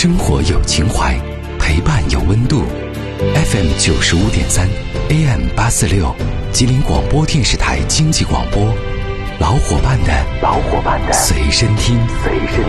生活有情怀，陪伴有温度。FM 95.3 AM 846，吉林广播电视台经济广播，老伙伴的随身听。